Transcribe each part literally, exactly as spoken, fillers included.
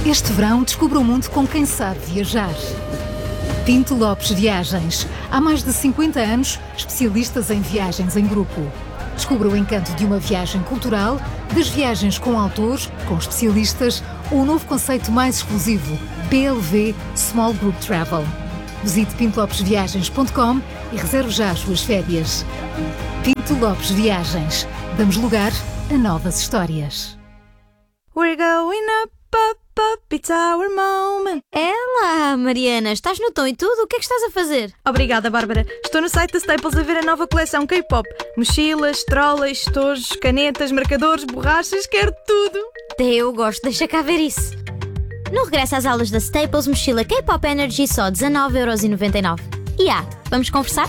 Este verão, descubra o mundo com quem sabe viajar. Pinto Lopes Viagens. Há mais de cinquenta anos, especialistas em viagens em grupo. Descubra o encanto de uma viagem cultural, das viagens com autores, com especialistas, ou o novo conceito mais exclusivo, P L V Small Group Travel. Visite pinto lopes viagens ponto com e reserve já as suas férias. Pinto Lopes Viagens. Damos lugar a novas histórias. We're going up, up, up, it's our moment. É lá, Mariana, estás no tom e tudo? O que é que estás a fazer? Obrigada, Bárbara. Estou no site da Staples a ver a nova coleção K-pop. Mochilas, trolleys, tojos, canetas, marcadores, borrachas, quero tudo. Até eu gosto, deixa cá ver isso. No regresso às aulas da Staples, mochila K-pop Energy só dezanove euros e noventa e nove. E ah, vamos conversar?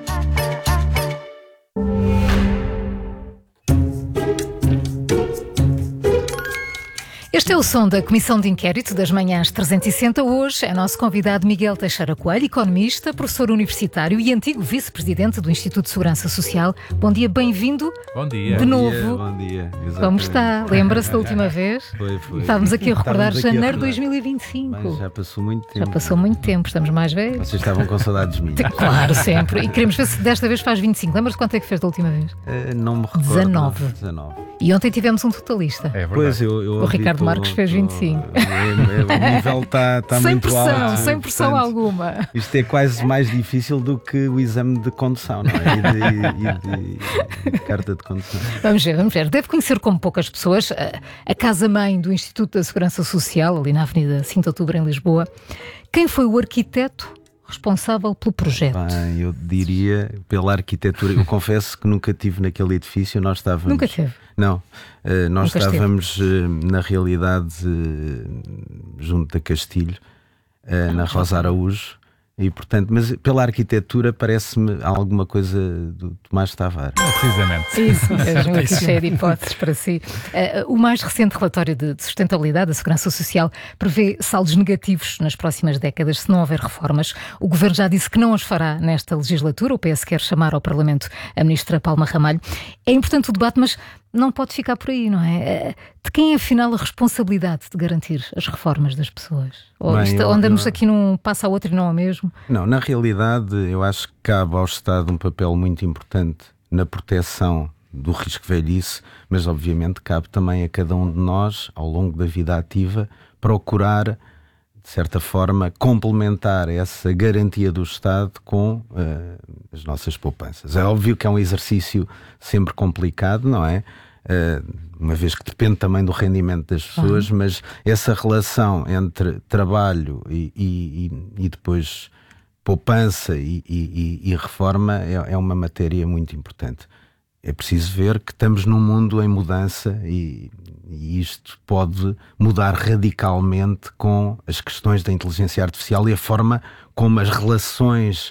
Este é o som da Comissão de Inquérito das Manhãs trezentos e sessenta. Hoje é nosso convidado Miguel Teixeira Coelho, economista, professor universitário e antigo vice-presidente do Instituto de Segurança Social. Bom dia, bem-vindo. Bom dia. De bom novo. Dia, bom dia. Exatamente. Como está? Lembra-se da última vez? Foi, foi. Estávamos aqui a recordar Estávamos aqui a janeiro de recordar. dois mil e vinte e cinco. Mas já passou muito tempo. Já passou muito tempo, estamos mais velhos. Vocês estavam com saudades minhas. Claro, sempre. E queremos ver se desta vez faz vinte e cinco. Lembras-te quanto é que fez da última vez? Uh, não me recordo. dezanove. dezanove. E ontem tivemos um totalista. É verdade. Pois, eu, eu O Ricardo tô, Marques fez vinte e cinco. Tô, é, é, o nível está tá Sem muito pressão, alto. sem pressão Portanto, alguma. Isto é quase mais difícil do que o exame de condução, não é? E de, e de carta de condução. Vamos ver, vamos ver. Deve conhecer como poucas pessoas a, a casa-mãe do Instituto da Segurança Social, ali na Avenida cinco de Outubro, em Lisboa. Quem foi o arquiteto responsável pelo projeto? Bem, eu diria pela arquitetura. Eu confesso que nunca estive naquele edifício. Nós estávamos. Nunca teve? Não. Uh, nós Nunca estávamos, uh, na realidade, uh, junto da Castilho, uh, na Rosa Araújo. E, portanto, mas pela arquitetura parece-me alguma coisa do Tomás Tavares. Precisamente. Isso mesmo, aqui cheio de hipóteses para si. Uh, o mais recente relatório de, de sustentabilidade da Segurança Social prevê saldos negativos nas próximas décadas se não houver reformas. O Governo já disse que não as fará nesta legislatura. O P S quer chamar ao Parlamento a Ministra Palma Ramalho. É importante o debate, mas não pode ficar por aí, não é? De quem é, afinal, a responsabilidade de garantir as reformas das pessoas? Ou Bem, isto, eu, andamos eu... aqui num passa a outro e não ao mesmo? Não, na realidade, eu acho que cabe ao Estado um papel muito importante na proteção do risco de velhice, mas obviamente cabe também a cada um de nós, ao longo da vida ativa, procurar, de certa forma, complementar essa garantia do Estado com uh, as nossas poupanças. É óbvio que é um exercício sempre complicado, não é? Uh, uma vez que depende também do rendimento das pessoas, uhum. Mas essa relação entre trabalho e, e, e depois poupança e, e, e reforma é, é uma matéria muito importante. É preciso ver que estamos num mundo em mudança e, e isto pode mudar radicalmente com as questões da inteligência artificial e a forma como as relações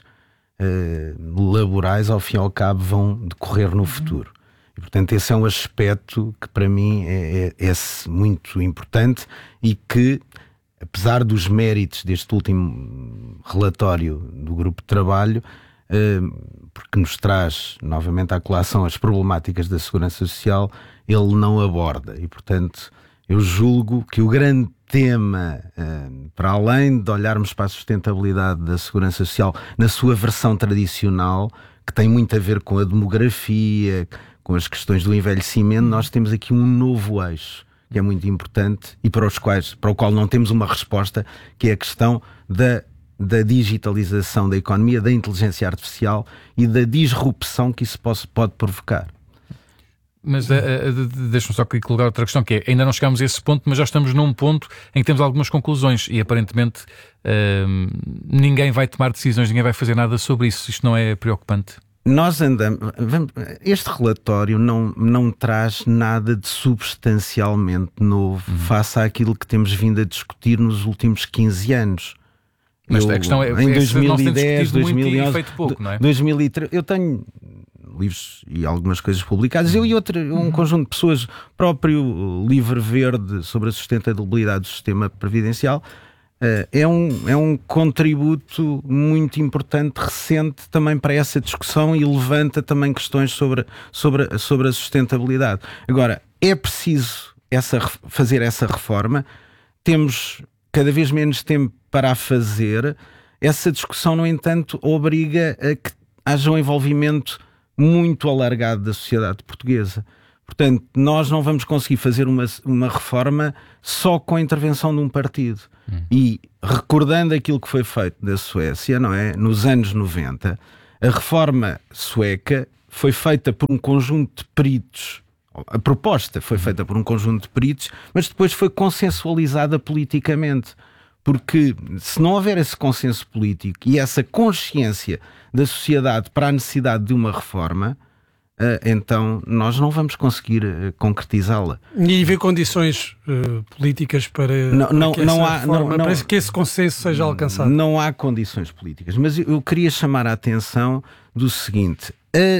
eh, laborais, ao fim e ao cabo, vão decorrer no futuro. E, portanto, esse é um aspecto que para mim é, é, é muito importante e que, apesar dos méritos deste último relatório do grupo de trabalho, eh, porque nos traz novamente à colação as problemáticas da segurança social, ele não aborda. E, portanto, eu julgo que o grande tema, eh, para além de olharmos para a sustentabilidade da segurança social na sua versão tradicional, que tem muito a ver com a demografia, com as questões do envelhecimento, nós temos aqui um novo eixo que é muito importante e para, os quais, para o qual não temos uma resposta, que é a questão da, da digitalização da economia, da inteligência artificial e da disrupção que isso pode, pode provocar. Mas uh, uh, deixa-me só aqui colocar outra questão, que é, ainda não chegámos a esse ponto, mas já estamos num ponto em que temos algumas conclusões e aparentemente uh, ninguém vai tomar decisões, ninguém vai fazer nada sobre isso. Isto não é preocupante? Nós andamos... Vamos, este relatório não, não traz nada de substancialmente novo uhum. face àquilo que temos vindo a discutir nos últimos quinze anos. Mas eu, a questão é, em é dois mil e dez, dois mil e onze, muito e feito pouco, não é? dois mil e treze, eu tenho livros e algumas coisas publicadas, eu e outra, um uhum. conjunto de pessoas, próprio livro verde sobre a sustentabilidade do sistema previdencial, Uh, é, um, é um contributo muito importante, recente também para essa discussão e levanta também questões sobre, sobre, sobre a sustentabilidade. Agora, é preciso essa, fazer essa reforma, temos cada vez menos tempo para a fazer. Essa discussão, no entanto, obriga a que haja um envolvimento muito alargado da sociedade portuguesa. Portanto, nós não vamos conseguir fazer uma, uma reforma só com a intervenção de um partido. Hum. E recordando aquilo que foi feito da Suécia, não é? Nos anos noventa, a reforma sueca foi feita por um conjunto de peritos. A proposta foi feita por um conjunto de peritos, mas depois foi consensualizada politicamente. Porque se não houver esse consenso político e essa consciência da sociedade para a necessidade de uma reforma, Uh, então nós não vamos conseguir uh, concretizá-la. E haver condições uh, políticas para, não, não, para que, não essa há, reforma, não, não, para que esse consenso seja alcançado. Não há condições políticas, mas eu, eu queria chamar a atenção do seguinte: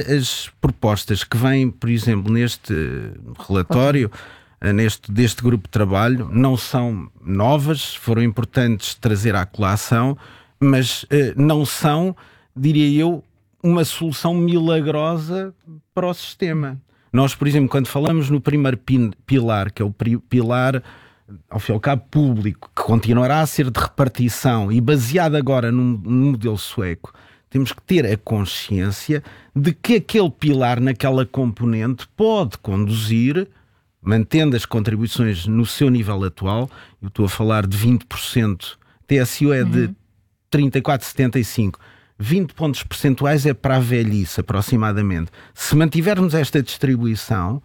as propostas que vêm, por exemplo, neste relatório, uh, neste, deste grupo de trabalho, não são novas, foram importantes trazer à colação, mas uh, não são, diria eu, uma solução milagrosa para o sistema. Nós, por exemplo, quando falamos no primeiro pilar, que é o pilar, ao fim e ao cabo, público, que continuará a ser de repartição e baseado agora num, num modelo sueco, temos que ter a consciência de que aquele pilar, naquela componente, pode conduzir, mantendo as contribuições no seu nível atual, eu estou a falar de vinte por cento, T S I O é de uhum. trinta e quatro vírgula setenta e cinco por cento, vinte pontos percentuais é para a velhice, aproximadamente. Se mantivermos esta distribuição,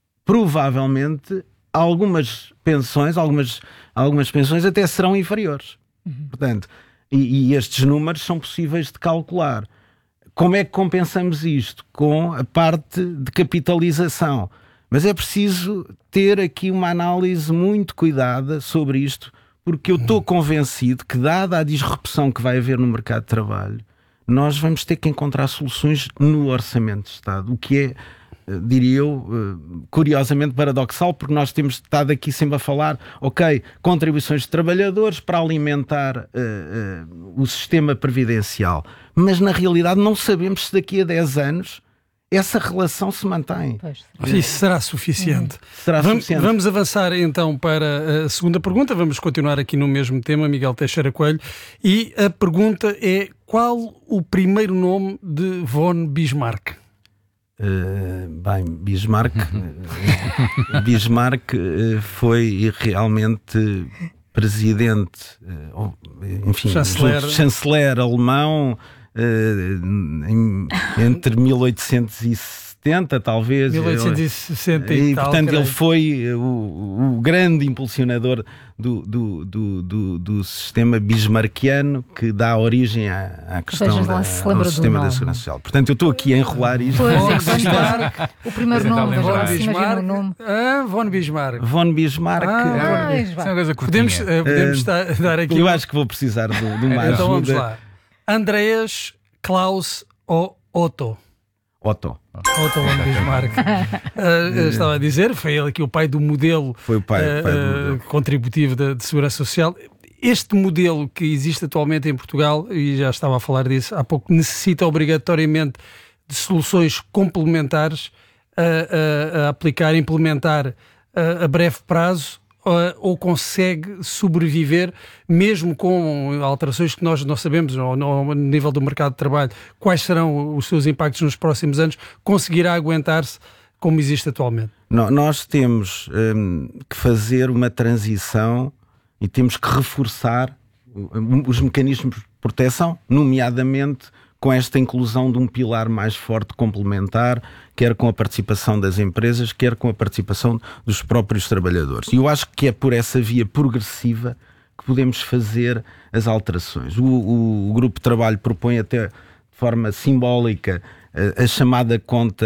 provavelmente algumas pensões, algumas, algumas pensões até serão inferiores. Uhum. Portanto, e, e estes números são possíveis de calcular. Como é que compensamos isto? Com a parte de capitalização. Mas é preciso ter aqui uma análise muito cuidada sobre isto, porque eu estou convencido que, dada a disrupção que vai haver no mercado de trabalho, nós vamos ter que encontrar soluções no Orçamento de Estado, o que é, diria eu, curiosamente paradoxal, porque nós temos estado aqui sempre a falar, ok, contribuições de trabalhadores para alimentar uh, uh, o sistema previdencial, mas na realidade não sabemos se daqui a dez anos essa relação se mantém. Pois, isso será suficiente. Uhum. Será vamos, suficiente. Vamos avançar então para a segunda pergunta. Vamos continuar aqui no mesmo tema, Miguel Teixeira Coelho. E a pergunta é: qual o primeiro nome de von Bismarck? Uh, bem, Bismarck, Bismarck uh, foi realmente presidente, uh, enfim, chanceler, chanceler alemão. Uh, em, entre mil oitocentos e setenta, talvez. mil oitocentos e sessenta e, e tal, portanto, creio. ele foi o, o grande impulsionador do, do, do, do, do sistema bismarckiano que dá origem à, à questão da, ao sistema da Segurança Social. Portanto, eu estou aqui a enrolar isto. Pois, é, Bismarck, o primeiro nome, von Bismarck. Nome. Ah, von Bismarck. Von Bismarck. Ah, é, é uma coisa podemos, podemos uh, dar aqui. Eu acho que vou precisar de, de uma ajuda. Então vamos lá. Andreas, Klaus ou Otto? Otto. Otto von Bismarck. uh, estava a dizer, foi ele aqui o pai do modelo, foi o pai, uh, pai do modelo. contributivo de, de segurança social. Este modelo que existe atualmente em Portugal, e já estava a falar disso há pouco, necessita obrigatoriamente de soluções complementares a, a, a aplicar, implementar a, a breve prazo, ou consegue sobreviver mesmo com alterações que nós não sabemos no, no nível do mercado de trabalho, quais serão os seus impactos nos próximos anos, conseguirá aguentar-se como existe atualmente? Não, nós temos hum, que fazer uma transição e temos que reforçar os mecanismos de proteção, nomeadamente com esta inclusão de um pilar mais forte complementar, quer com a participação das empresas, quer com a participação dos próprios trabalhadores. E eu acho que é por essa via progressiva que podemos fazer as alterações. O, o, o grupo de trabalho propõe até de forma simbólica a, a chamada conta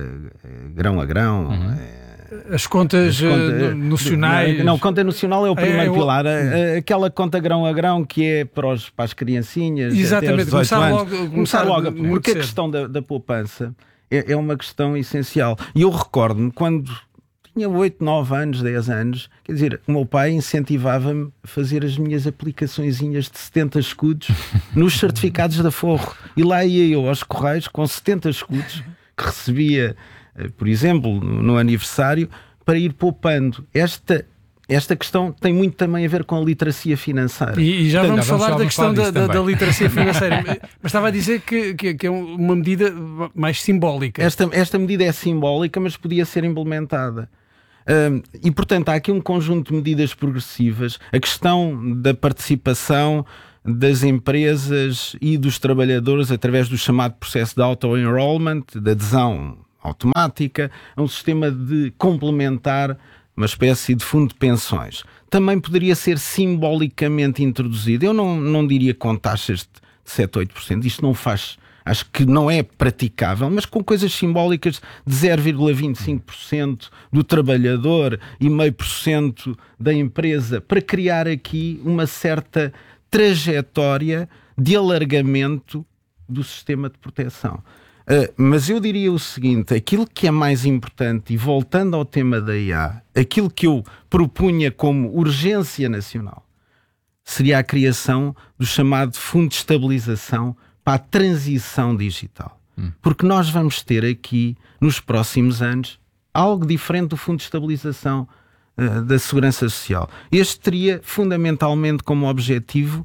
grão a grão. Uhum. As contas, As contas nocionais. Não, não, conta nocional é o primeiro é, eu... pilar. Aquela conta grão a grão que é para, os, para as criancinhas. Exatamente, começar anos. logo. Começar, começar logo. Porque cedo. A questão da, da poupança é, é uma questão essencial. E eu recordo-me quando tinha oito, nove anos, dez anos, quer dizer, o meu pai incentivava-me a fazer as minhas aplicaçõezinhas de setenta escudos nos certificados da Forro. E lá ia eu aos Correios com setenta escudos que recebia, por exemplo, no aniversário, para ir poupando. Esta, esta questão tem muito também a ver com a literacia financeira. E, e já Portanto, vamos já vamos falar da falar questão da, disso da, da também. literacia financeira. Mas estava a dizer que, que, que é uma medida mais simbólica. Esta, esta medida é simbólica, mas podia ser implementada. Um, e, portanto, há aqui um conjunto de medidas progressivas. A questão da participação das empresas e dos trabalhadores através do chamado processo de auto-enrollment, de adesão automática, a um sistema de complementar, uma espécie de fundo de pensões. Também poderia ser simbolicamente introduzido. Eu não, não diria com taxas de sete, oito por cento. Isto não faz... Acho que não é praticável, mas com coisas simbólicas de zero vírgula vinte e cinco por cento do trabalhador e zero vírgula cinco por cento da empresa, para criar aqui uma certa trajetória de alargamento do sistema de proteção. Uh, mas eu diria o seguinte, aquilo que é mais importante, e voltando ao tema da I A, aquilo que eu propunha como urgência nacional, seria a criação do chamado Fundo de Estabilização para a Transição Digital. Hum. Porque nós vamos ter aqui, nos próximos anos, algo diferente do Fundo de Estabilização uh, da Segurança Social. Este teria, fundamentalmente, como objetivo,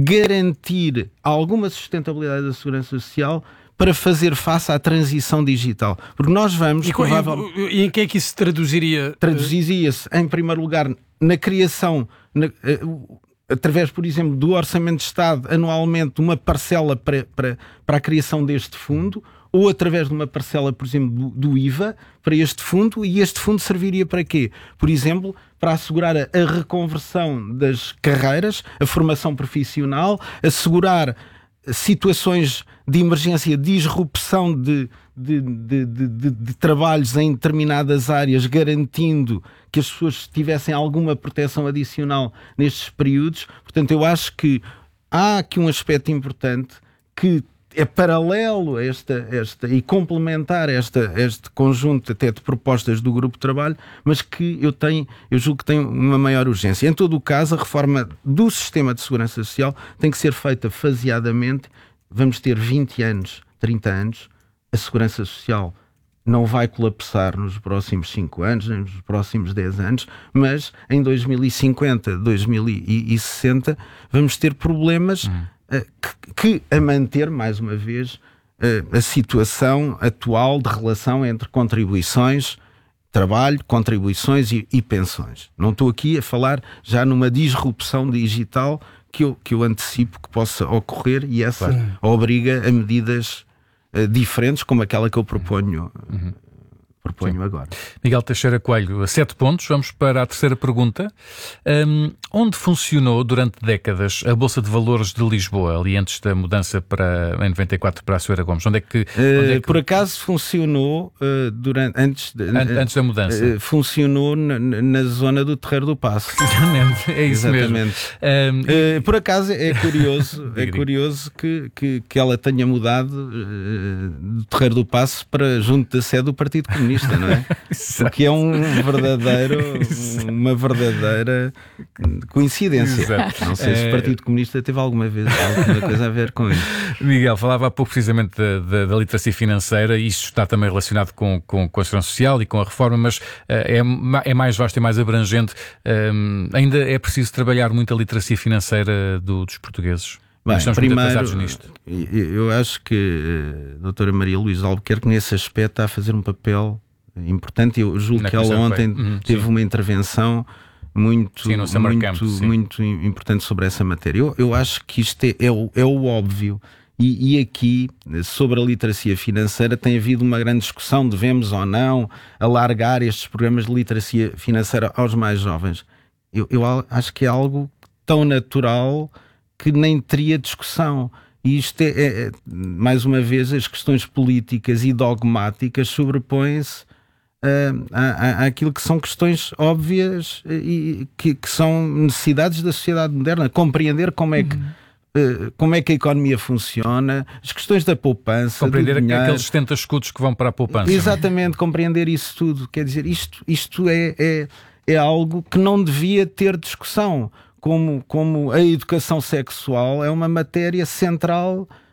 garantir alguma sustentabilidade da Segurança Social para fazer face à transição digital. Porque nós vamos... E, provavelmente, e, e em que é que isso se traduziria? Traduziria-se, em primeiro lugar, na criação... Na, uh, através, por exemplo, do Orçamento de Estado, anualmente, uma parcela para, para, para a criação deste fundo, ou através de uma parcela, por exemplo, do, do I V A, para este fundo, e este fundo serviria para quê? Por exemplo, para assegurar a, a reconversão das carreiras, a formação profissional, assegurar situações de emergência, disrupção de, de, de, de, de, de trabalhos em determinadas áreas, garantindo que as pessoas tivessem alguma proteção adicional nestes períodos. Portanto, eu acho que há aqui um aspecto importante que é paralelo a esta, esta e complementar esta, este conjunto até de propostas do Grupo de Trabalho, mas que eu tenho, eu julgo que tem uma maior urgência. Em todo o caso, a reforma do sistema de segurança social tem que ser feita faseadamente. Vamos ter vinte anos, trinta anos, a segurança social não vai colapsar nos próximos cinco anos, nem nos próximos dez anos, mas em dois mil e cinquenta, dois mil e sessenta vamos ter problemas hum. uh, que, que a manter, mais uma vez, uh, a situação atual de relação entre contribuições, trabalho, contribuições e, e pensões. Não estou aqui a falar já numa disrupção digital que eu, que eu antecipo que possa ocorrer, e essa claro. obriga a medidas Uh, diferentes, como aquela que eu proponho, uhum. proponho Sim. agora. Miguel Teixeira Coelho, a sete pontos. Vamos para a terceira pergunta. Um, onde funcionou durante décadas a Bolsa de Valores de Lisboa, ali antes da mudança para, em noventa e quatro para a Soeira Gomes? Onde é que, onde é que... Por acaso funcionou uh, durante, antes, de, An- antes da mudança? Uh, funcionou na, na zona do Terreiro do Paço. Exatamente, é isso Exatamente. mesmo. Um, uh, por acaso é curioso, é curioso que, que, que ela tenha mudado uh, do Terreiro do Paço para junto da sede do Partido Comunista, não é? Porque é um verdadeiro, uma verdadeira coincidência. Exato. Não sei se o Partido Comunista teve alguma vez alguma coisa a ver com isso. Miguel, falava há pouco precisamente da, da, da literacia financeira, e isto está também relacionado com, com, com a segurança social e com a reforma, mas uh, é, é mais vasto e mais abrangente. Um, ainda é preciso trabalhar muito a literacia financeira do, dos portugueses? Bem, estamos primeiro, nisto. Eu acho que a doutora Maria Luísa Albuquerque nesse aspecto está a fazer um papel importante. Eu julgo Na que ela ontem uhum, teve sim. uma intervenção muito, sim, muito, Camp, muito importante sobre essa matéria. Eu, eu acho que isto é, é, o, é o óbvio. E, e aqui, sobre a literacia financeira, tem havido uma grande discussão: devemos ou não alargar estes programas de literacia financeira aos mais jovens. Eu, eu acho que é algo tão natural que nem teria discussão. E isto é, é, mais uma vez, as questões políticas e dogmáticas sobrepõem-se uh, à, àquilo que são questões óbvias e que, que são necessidades da sociedade moderna. Compreender como é que uhum. uh, como é que a economia funciona, as questões da poupança, compreender do dinheiro, aqueles setenta escudos que vão para a poupança. Exatamente, compreender isso tudo. Quer dizer, isto, isto é, é, é algo que não devia ter discussão. Como, como a educação sexual é uma matéria central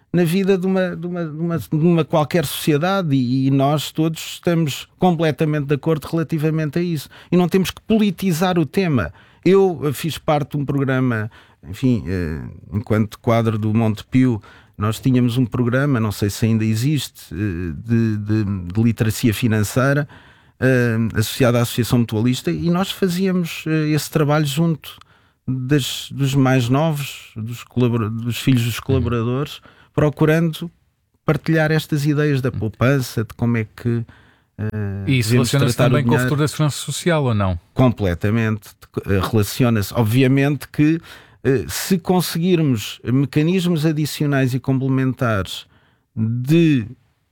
na vida de uma, de uma, de uma, de uma qualquer sociedade, e, e nós todos estamos completamente de acordo relativamente a isso. E não temos que politizar o tema. Eu fiz parte de um programa, enfim, eh, enquanto quadro do Montepio, nós tínhamos um programa, não sei se ainda existe, eh, de, de, de literacia financeira, eh, associado à Associação Mutualista, e nós fazíamos eh, esse trabalho junto das, dos mais novos, dos, dos filhos dos colaboradores, procurando partilhar estas ideias da poupança, de como é que uh, e isso relaciona-se também com o futuro da segurança social, ou não? Completamente. Uh, relaciona-se. Obviamente que uh, se conseguirmos mecanismos adicionais e complementares de,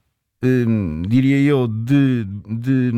uh, diria eu, de, de,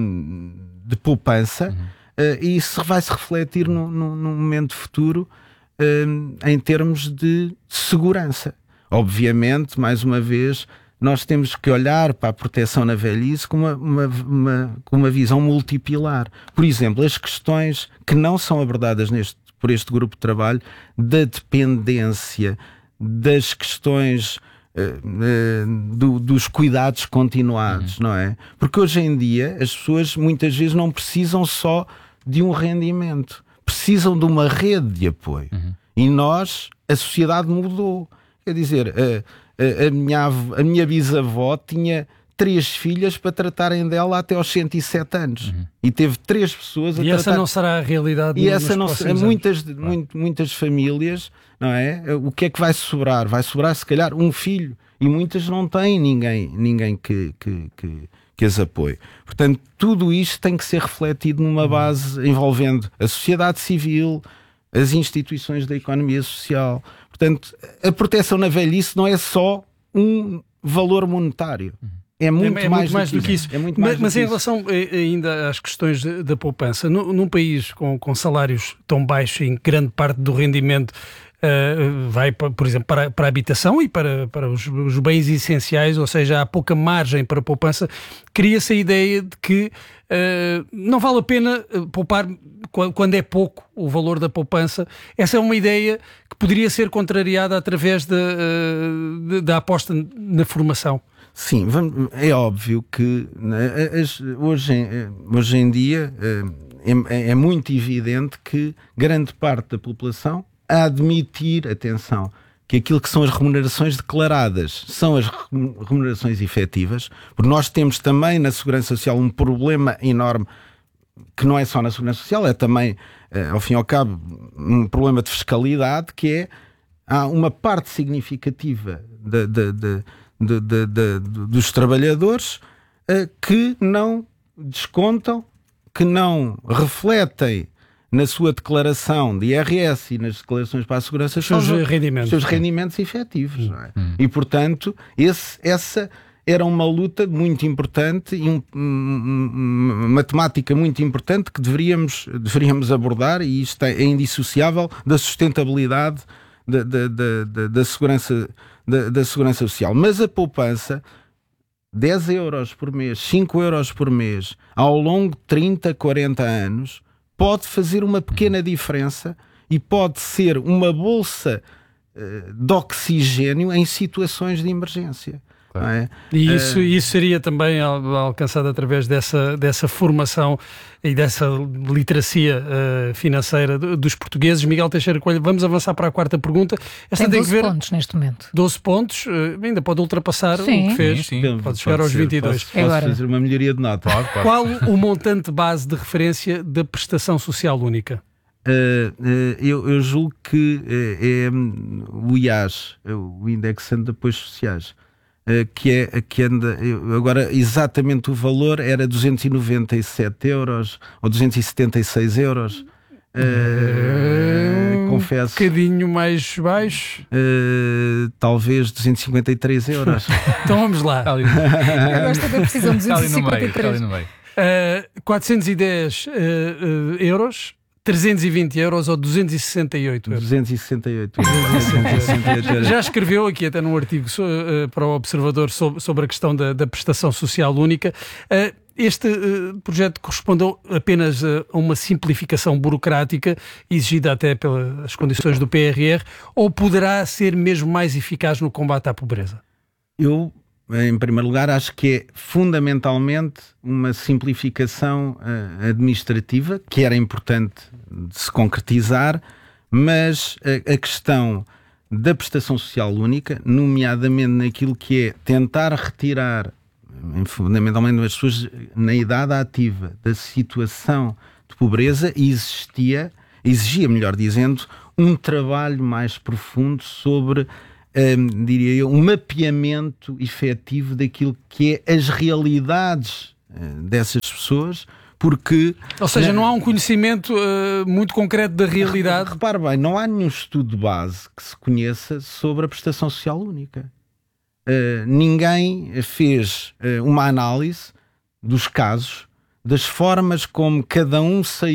de poupança, uhum. uh, isso vai se refletir no, no, no momento futuro uh, em termos de segurança. Obviamente, mais uma vez, nós temos que olhar para a proteção na velhice com uma, uma, uma, com uma visão multipilar. Por exemplo, as questões que não são abordadas neste, por este grupo de trabalho, da dependência, das questões uh, uh, do, dos cuidados continuados, uhum. não é? Porque hoje em dia as pessoas muitas vezes não precisam só de um rendimento, precisam de uma rede de apoio. Uhum. E nós, a sociedade mudou. Quer dizer, a, a, a, minha, a minha bisavó tinha três filhas para tratarem dela até aos cento e sete anos. Uhum. E teve três pessoas a e tratar... essa não será a realidade. E essa não será. Muitas, claro. muito, muitas famílias, não é? O que é que vai sobrar? Vai sobrar, se calhar, um filho. E muitas não têm ninguém, ninguém que, que, que, que as apoie. Portanto, tudo isto tem que ser refletido numa base envolvendo a sociedade civil, as instituições da economia social. Portanto, a proteção na velhice não é só um valor monetário. É muito, é, é mais, muito mais do que isso. É muito mas mais mas do em que relação isso. ainda às questões da poupança, num, num país com, com salários tão baixos, em grande parte do rendimento uh, vai, por exemplo, para, para a habitação e para, para os, os bens essenciais, ou seja, há pouca margem para a poupança, cria-se a ideia de que uh, não vale a pena poupar quando é pouco o valor da poupança. Essa é uma ideia que poderia ser contrariada através da, uh, da aposta na formação. Sim, vamos, é óbvio que né, as, hoje, hoje em dia é, é muito evidente que grande parte da população a admitir, atenção, que aquilo que são as remunerações declaradas são as remunerações efetivas, porque nós temos também na Segurança Social um problema enorme, que não é só na Segurança Social, é também, ao fim e ao cabo, um problema de fiscalidade, que é, há uma parte significativa da... da, da De, de, de, de, dos trabalhadores uh, que não descontam, que não refletem na sua declaração de I R S e nas declarações para a segurança os seus rendimentos, seus rendimentos efetivos. Não é? Hum. E, portanto, esse, essa era uma luta muito importante e um, um, uma temática muito importante que deveríamos, deveríamos abordar, e isto é indissociável da sustentabilidade da, da, da, da, da segurança Da, da segurança social. Mas a poupança, dez euros por mês, cinco euros por mês, ao longo de trinta, quarenta anos, pode fazer uma pequena diferença e pode ser uma bolsa uh, de oxigênio em situações de emergência. Não é? E isso, uh, isso seria também alcançado através dessa, dessa formação e dessa literacia uh, financeira dos portugueses. Miguel Teixeira Coelho, vamos avançar para a quarta pergunta. Esta tem tem doze que ver... pontos neste momento. doze pontos, uh, ainda pode ultrapassar sim. o que fez. Sim, sim. Pode chegar aos ser, vinte e dois. Posso, posso fazer uma melhoria de nota. Pode, pode. Qual o montante base de referência da prestação social única? Uh, uh, eu, eu julgo que uh, é um, o I A S, o Indexante de Apoios Sociais. Uh, que é que anda agora exatamente o valor era duzentos e noventa e sete euros ou duzentos e setenta e seis euros. Uh, um confesso. Um bocadinho mais baixo. Uh, talvez duzentos e cinquenta e três euros. Então vamos lá. Eu gosto da precisão de duzentos e cinquenta e três. Uh, quatrocentos e dez uh, uh, euros. trezentos e vinte euros ou duzentos e sessenta e oito euros? duzentos e sessenta e oito. Já escreveu aqui até num artigo uh, para o Observador sobre, sobre a questão da, da prestação social única. Uh, este uh, projeto correspondeu apenas uh, a uma simplificação burocrática exigida até pelas condições do P R R, ou poderá ser mesmo mais eficaz no combate à pobreza? Eu, em primeiro lugar, acho que é fundamentalmente uma simplificação uh, administrativa, que era importante de se concretizar, mas a, a questão da prestação social única, nomeadamente naquilo que é tentar retirar, fundamentalmente as pessoas na idade ativa, da situação de pobreza, existia, exigia, melhor dizendo, um trabalho mais profundo sobre, hum, diria eu, um mapeamento efetivo daquilo que é as realidades hum, dessas pessoas, porque... Ou seja, na... não há um conhecimento uh, muito concreto da realidade. Repare bem, não há nenhum estudo de base que se conheça sobre a prestação social única. Uh, ninguém fez uh, uma análise dos casos, das formas como cada um saiu